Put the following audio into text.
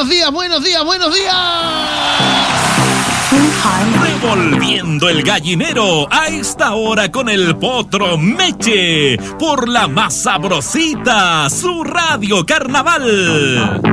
buenos días, buenos días, buenos días. Revolviendo el gallinero a esta hora con el Potro Meche por la más sabrosita, su Radio Carnaval.